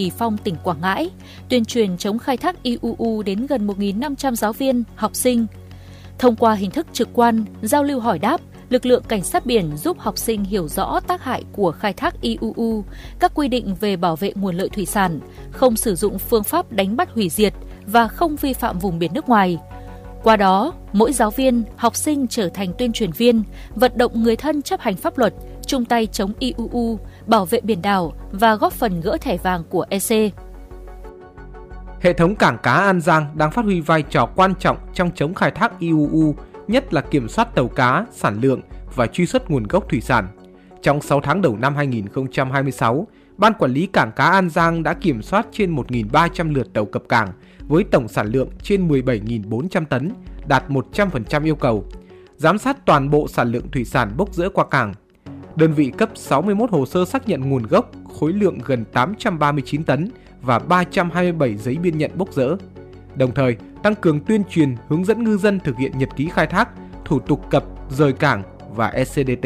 Kỳ Phong, tỉnh Quảng Ngãi, tuyên truyền chống khai thác IUU đến gần 1.500 giáo viên, học sinh. Thông qua hình thức trực quan, giao lưu hỏi đáp, lực lượng cảnh sát biển giúp học sinh hiểu rõ tác hại của khai thác IUU, các quy định về bảo vệ nguồn lợi thủy sản, không sử dụng phương pháp đánh bắt hủy diệt và không vi phạm vùng biển nước ngoài. Qua đó, mỗi giáo viên, học sinh trở thành tuyên truyền viên, vận động người thân chấp hành pháp luật, chung tay chống IUU, bảo vệ biển đảo và góp phần gỡ thẻ vàng của EC. Hệ thống cảng cá An Giang đang phát huy vai trò quan trọng trong chống khai thác IUU, nhất là kiểm soát tàu cá, sản lượng và truy xuất nguồn gốc thủy sản. Trong 6 tháng đầu năm 2026, Ban Quản lý Cảng cá An Giang đã kiểm soát trên 1.300 lượt tàu cập cảng với tổng sản lượng trên 17.400 tấn, đạt 100% yêu cầu. Giám sát toàn bộ sản lượng thủy sản bốc dỡ qua cảng. Đơn vị cấp 61 hồ sơ xác nhận nguồn gốc, khối lượng gần 839 tấn và 327 giấy biên nhận bốc dỡ. Đồng thời, tăng cường tuyên truyền hướng dẫn ngư dân thực hiện nhật ký khai thác, thủ tục cập, rời cảng và ECDT.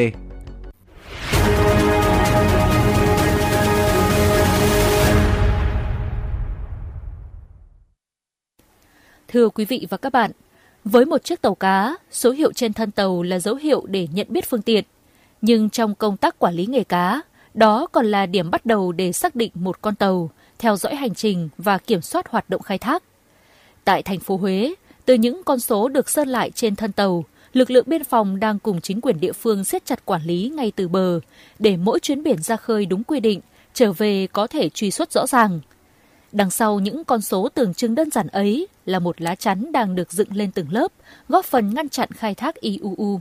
Thưa quý vị và các bạn, với một chiếc tàu cá, số hiệu trên thân tàu là dấu hiệu để nhận biết phương tiện. Nhưng trong công tác quản lý nghề cá, đó còn là điểm bắt đầu để xác định một con tàu, theo dõi hành trình và kiểm soát hoạt động khai thác. Tại thành phố Huế, từ những con số được sơn lại trên thân tàu, lực lượng biên phòng đang cùng chính quyền địa phương siết chặt quản lý ngay từ bờ, để mỗi chuyến biển ra khơi đúng quy định, trở về có thể truy xuất rõ ràng. Đằng sau những con số tưởng chừng đơn giản ấy là một lá chắn đang được dựng lên từng lớp, góp phần ngăn chặn khai thác IUU.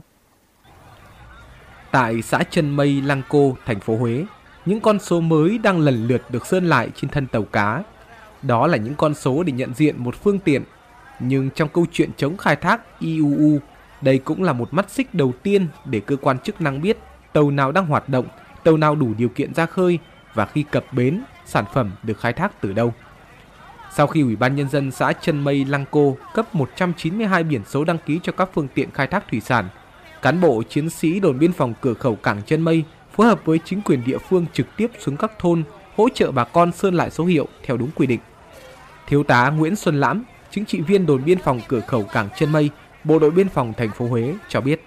Tại xã Chân Mây, Lăng Cô, thành phố Huế, những con số mới đang lần lượt được sơn lại trên thân tàu cá. Đó là những con số để nhận diện một phương tiện. Nhưng trong câu chuyện chống khai thác IUU, đây cũng là một mắt xích đầu tiên để cơ quan chức năng biết tàu nào đang hoạt động, tàu nào đủ điều kiện ra khơi và khi cập bến, sản phẩm được khai thác từ đâu. Sau khi Ủy ban Nhân dân xã Chân Mây, Lăng Cô cấp 192 biển số đăng ký cho các phương tiện khai thác thủy sản, cán bộ chiến sĩ đồn biên phòng cửa khẩu cảng Chân Mây phối hợp với chính quyền địa phương trực tiếp xuống các thôn hỗ trợ bà con sơn lại số hiệu theo đúng quy định. Thiếu tá Nguyễn Xuân Lãm, chính trị viên đồn biên phòng cửa khẩu cảng Chân Mây, Bộ đội biên phòng thành phố Huế cho biết.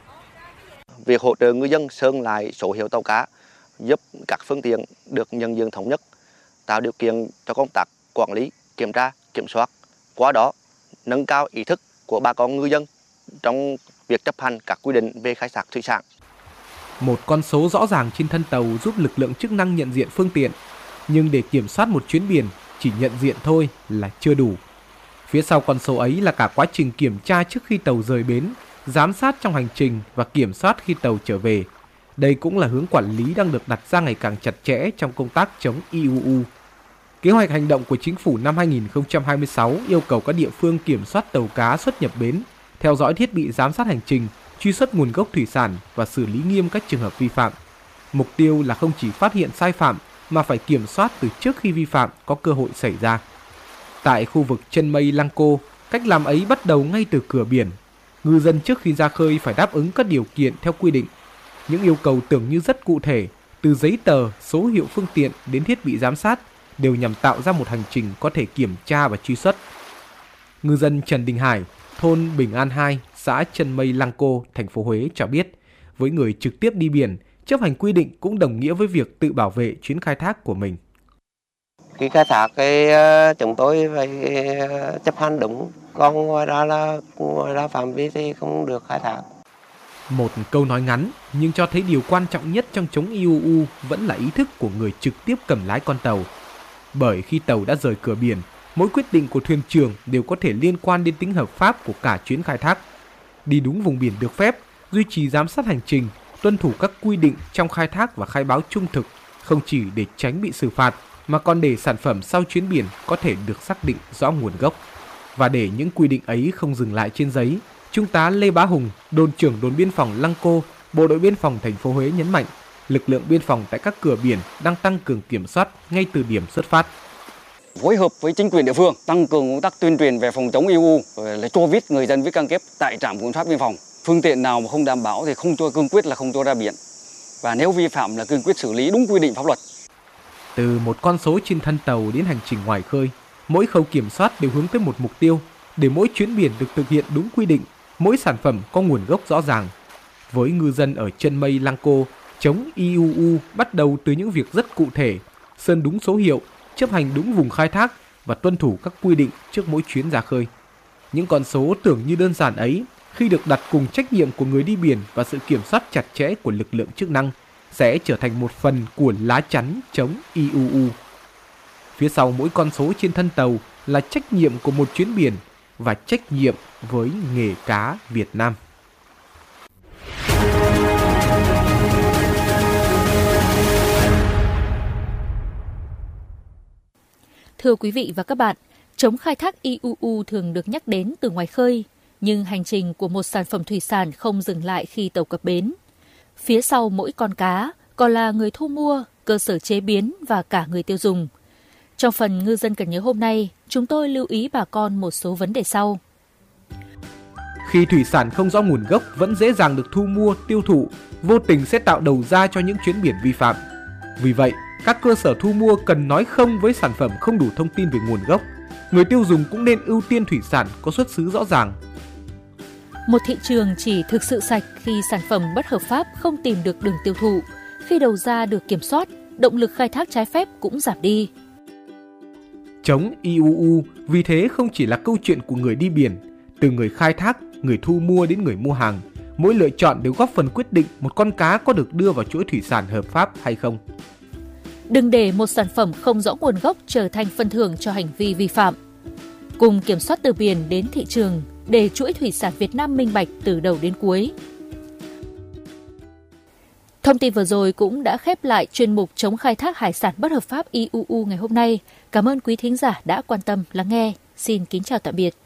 Việc hỗ trợ ngư dân sơn lại số hiệu tàu cá giúp các phương tiện được nhận diện thống nhất, tạo điều kiện cho công tác quản lý, kiểm tra, kiểm soát, qua đó nâng cao ý thức của bà con ngư dân trong việc chấp hành các quy định về khai thác thủy sản. Một con số rõ ràng trên thân tàu giúp lực lượng chức năng nhận diện phương tiện, nhưng để kiểm soát một chuyến biển chỉ nhận diện thôi là chưa đủ. Phía sau con số ấy là cả quá trình kiểm tra trước khi tàu rời bến, giám sát trong hành trình và kiểm soát khi tàu trở về. Đây cũng là hướng quản lý đang được đặt ra ngày càng chặt chẽ trong công tác chống IUU. Kế hoạch hành động của Chính phủ năm 2026 yêu cầu các địa phương kiểm soát tàu cá xuất nhập bến, theo dõi thiết bị giám sát hành trình, truy xuất nguồn gốc thủy sản và xử lý nghiêm các trường hợp vi phạm. Mục tiêu là không chỉ phát hiện sai phạm mà phải kiểm soát từ trước khi vi phạm có cơ hội xảy ra. Tại khu vực Chân Mây, Lăng Cô, cách làm ấy bắt đầu ngay từ cửa biển. Ngư dân trước khi ra khơi phải đáp ứng các điều kiện theo quy định. Những yêu cầu tưởng như rất cụ thể, từ giấy tờ, số hiệu phương tiện đến thiết bị giám sát, đều nhằm tạo ra một hành trình có thể kiểm tra và truy xuất. Ngư dân Trần Đình Hải, thôn Bình An 2, xã Chân Mây, Lăng Cô, thành phố Huế cho biết, với người trực tiếp đi biển, chấp hành quy định cũng đồng nghĩa với việc tự bảo vệ chuyến khai thác của mình. Khi khai thác chúng tôi phải chấp hành đúng, còn ngoài ra phạm vi thì không được khai thác. Một câu nói ngắn nhưng cho thấy điều quan trọng nhất trong chống IUU vẫn là ý thức của người trực tiếp cầm lái con tàu. Bởi khi tàu đã rời cửa biển, mỗi quyết định của thuyền trưởng đều có thể liên quan đến tính hợp pháp của cả chuyến khai thác. Đi đúng vùng biển được phép, duy trì giám sát hành trình, tuân thủ các quy định trong khai thác và khai báo trung thực, không chỉ để tránh bị xử phạt mà còn để sản phẩm sau chuyến biển có thể được xác định rõ nguồn gốc. Và để những quy định ấy không dừng lại trên giấy, Trung tá Lê Bá Hùng, đồn trưởng đồn biên phòng Lăng Cô, Bộ đội biên phòng thành phố Huế nhấn mạnh, lực lượng biên phòng tại các cửa biển đang tăng cường kiểm soát ngay từ điểm xuất phát. Phối hợp với chính quyền địa phương tăng cường công tác tuyên truyền về phòng chống IUU, là cho viết người dân viết cam kết tại trạm kiểm soát biên phòng. Phương tiện nào mà không đảm bảo thì cương quyết là không cho ra biển. Và nếu vi phạm là cương quyết xử lý đúng quy định pháp luật. Từ một con số trên thân tàu đến hành trình ngoài khơi, mỗi khâu kiểm soát đều hướng tới một mục tiêu, để mỗi chuyến biển được thực hiện đúng quy định, mỗi sản phẩm có nguồn gốc rõ ràng. Với ngư dân ở chân mây Lăng Cô, chống IUU bắt đầu từ những việc rất cụ thể, sơn đúng số hiệu, chấp hành đúng vùng khai thác và tuân thủ các quy định trước mỗi chuyến ra khơi. Những con số tưởng như đơn giản ấy, khi được đặt cùng trách nhiệm của người đi biển và sự kiểm soát chặt chẽ của lực lượng chức năng, sẽ trở thành một phần của lá chắn chống IUU. Phía sau mỗi con số trên thân tàu là trách nhiệm của một chuyến biển và trách nhiệm với nghề cá Việt Nam. Thưa quý vị và các bạn, chống khai thác IUU thường được nhắc đến từ ngoài khơi, nhưng hành trình của một sản phẩm thủy sản không dừng lại khi tàu cập bến. Phía sau mỗi con cá còn là người thu mua, cơ sở chế biến và cả người tiêu dùng. Trong phần Ngư dân cần nhớ hôm nay, chúng tôi lưu ý bà con một số vấn đề sau. Khi thủy sản không rõ nguồn gốc vẫn dễ dàng được thu mua, tiêu thụ, vô tình sẽ tạo đầu ra cho những chuyến biển vi phạm. Vì vậy, các cơ sở thu mua cần nói không với sản phẩm không đủ thông tin về nguồn gốc. Người tiêu dùng cũng nên ưu tiên thủy sản có xuất xứ rõ ràng. Một thị trường chỉ thực sự sạch khi sản phẩm bất hợp pháp không tìm được đường tiêu thụ. Khi đầu ra được kiểm soát, động lực khai thác trái phép cũng giảm đi. Chống IUU vì thế không chỉ là câu chuyện của người đi biển, từ người khai thác, người thu mua đến người mua hàng. Mỗi lựa chọn đều góp phần quyết định một con cá có được đưa vào chuỗi thủy sản hợp pháp hay không. Đừng để một sản phẩm không rõ nguồn gốc trở thành phần thưởng cho hành vi vi phạm. Cùng kiểm soát từ biển đến thị trường để chuỗi thủy sản Việt Nam minh bạch từ đầu đến cuối. Thông tin vừa rồi cũng đã khép lại chuyên mục chống khai thác hải sản bất hợp pháp IUU ngày hôm nay. Cảm ơn quý thính giả đã quan tâm lắng nghe. Xin kính chào tạm biệt.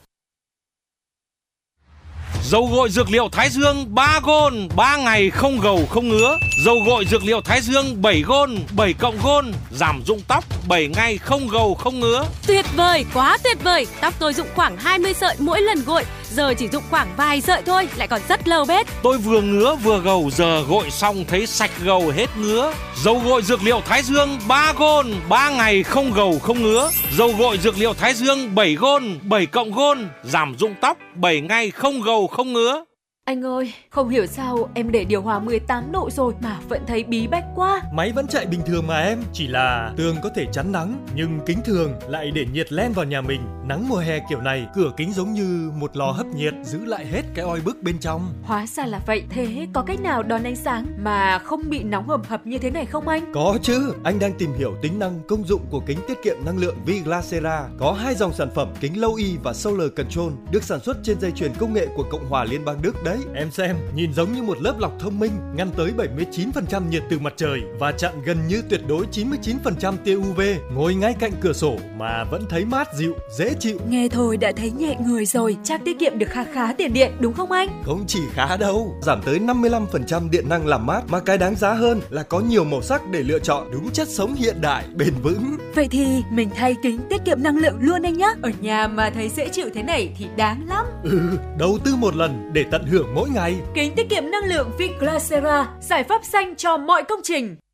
Dầu gội dược liệu Thái Dương 3 gôn, 3 ngày không gầu không ngứa. Dầu gội dược liệu Thái Dương 7 gôn, 7 cộng gôn, giảm rụng tóc 7 ngày không gầu không ngứa. Tuyệt vời, quá tuyệt vời. Tóc tôi rụng khoảng 20 sợi mỗi lần gội, giờ chỉ rụng khoảng vài sợi thôi, lại còn rất lâu bết. Tôi vừa ngứa vừa gầu, giờ gội xong thấy sạch gầu hết ngứa. Dầu gội dược liệu Thái Dương 3 gôn, 3 ngày không gầu không ngứa. Dầu gội dược liệu Thái Dương 7 gôn, 7 cộng gôn, giảm rụng tóc 7 ngày không gầu không ngứa. Anh ơi, không hiểu sao em để điều hòa 18 độ rồi mà vẫn thấy bí bách quá. Máy vẫn chạy bình thường mà em, chỉ là tường có thể chắn nắng, nhưng kính thường lại để nhiệt len vào nhà mình. Nắng mùa hè kiểu này, cửa kính giống như một lò hấp nhiệt giữ lại hết cái oi bức bên trong. Hóa ra là vậy, thế có cách nào đón ánh sáng mà không bị nóng hầm hập như thế này không anh? Có chứ, anh đang tìm hiểu tính năng công dụng của kính tiết kiệm năng lượng Viglasera. Có 2 dòng sản phẩm kính Low E và Solar Control được sản xuất trên dây chuyền công nghệ của Cộng hòa Liên bang Đức đấy. Em xem, nhìn giống như một lớp lọc thông minh, ngăn tới 79% nhiệt từ mặt trời và chặn gần như tuyệt đối 99% tia UV. Ngồi ngay cạnh cửa sổ mà vẫn thấy mát dịu, dễ chịu. Nghe thôi đã thấy nhẹ người rồi, chắc tiết kiệm được khá tiền điện đúng không anh? Không chỉ khá đâu, giảm tới 55% điện năng làm mát, mà cái đáng giá hơn là có nhiều màu sắc để lựa chọn, đúng chất sống hiện đại, bền vững. Vậy thì mình thay kính tiết kiệm năng lượng luôn anh nhé. Ở nhà mà thấy dễ chịu thế này thì đáng lắm. Đầu tư một lần để tận hưởng mỗi ngày. Kính tiết kiệm năng lượng Viglasera, giải pháp xanh cho mọi công trình.